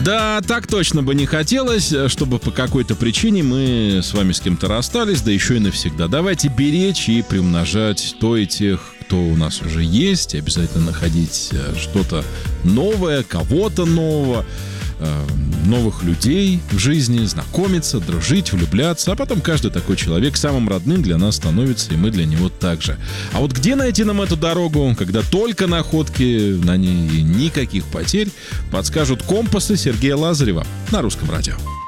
Да, так точно бы не хотелось, чтобы по какой-то причине мы с вами с кем-то расстались, да еще и навсегда. Давайте беречь и приумножать то и тех, кто у нас уже есть, и обязательно находить что-то новое, кого-то нового, новых людей в жизни, знакомиться, дружить, влюбляться, а потом каждый такой человек самым родным для нас становится, и мы для него также. А вот где найти нам эту дорогу, когда только находки, на ней никаких потерь, подскажут компасы Сергея Лазарева на Русском радио.